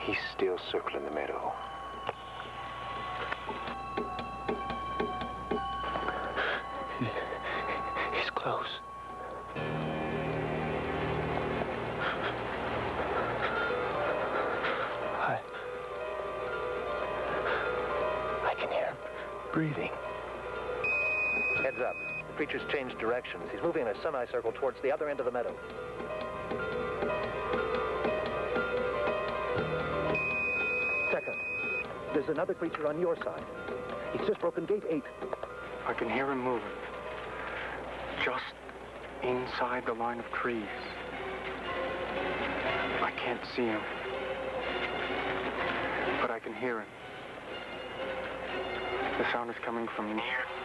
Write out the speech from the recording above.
He's still circling the meadow. He's close. I can hear him breathing. Heads up. The creature's changed directions. He's moving in a semicircle towards the other end of the meadow. Second, there's another creature on your side. He's just broken gate 8. I can hear him moving. Just inside the line of trees. I can't see him. But I can hear him. The sound is coming from near